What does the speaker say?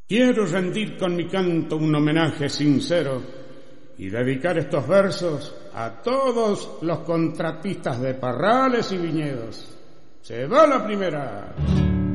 Quiero rendir con mi canto un homenaje sincero y dedicar estos versos a todos los contratistas de parrales y viñedos. Se va la primera.